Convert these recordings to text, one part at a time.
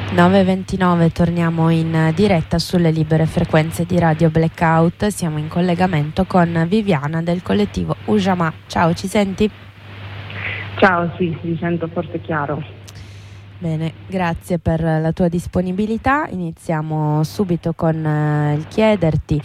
9:29, torniamo in diretta sulle libere frequenze di Radio Blackout. Siamo in collegamento con Viviana del collettivo Ujamaa. Ciao, ci senti? Ciao, sì, vi sento forte e chiaro. Bene, grazie per la tua disponibilità. Iniziamo subito con il chiederti,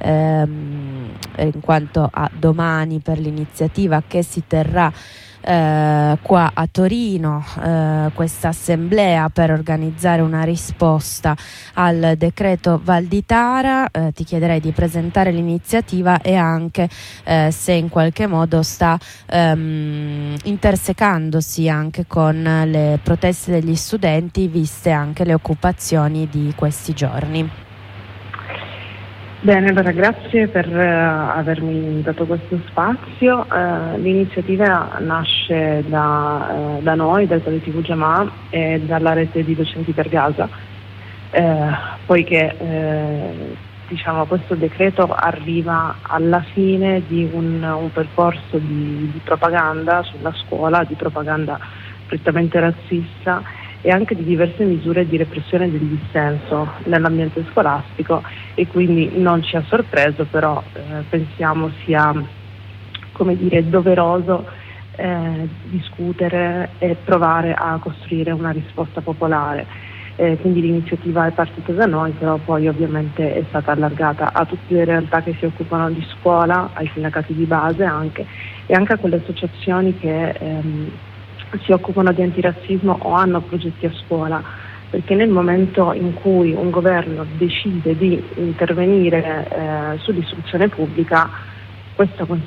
in quanto a domani per l'iniziativa che si terrà qua a Torino, questa assemblea per organizzare una risposta al decreto Valditara, ti chiederei di presentare l'iniziativa e anche se in qualche modo sta intersecandosi anche con le proteste degli studenti, viste anche le occupazioni di questi giorni. Bene, allora grazie per avermi dato questo spazio. L'iniziativa nasce da noi, dal collettivo Ujamaa e dalla rete di docenti per Gaza, poiché questo decreto arriva alla fine di un percorso di propaganda sulla scuola, di propaganda prettamente razzista e anche di diverse misure di repressione del dissenso nell'ambiente scolastico, e quindi non ci ha sorpreso, però pensiamo sia doveroso discutere e provare a costruire una risposta popolare. Quindi l'iniziativa è partita da noi, però poi ovviamente è stata allargata a tutte le realtà che si occupano di scuola, ai sindacati di base anche, e anche a quelle associazioni che si occupano di antirazzismo o hanno progetti a scuola, perché nel momento in cui un governo decide di intervenire sull'istruzione pubblica, questo